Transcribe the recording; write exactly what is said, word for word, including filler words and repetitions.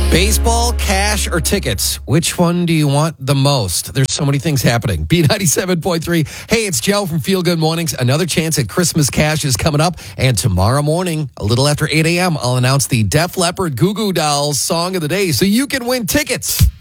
Baseball, cash, or tickets? Which one do you want the most? There's so many things happening. B ninety-seven point three. Hey, it's Joe from Feel Good Mornings. Another chance at Christmas cash is coming up. And tomorrow morning, a little after eight a.m., I'll announce the Def Leppard Goo Goo Dolls Song of the Day so you can win tickets.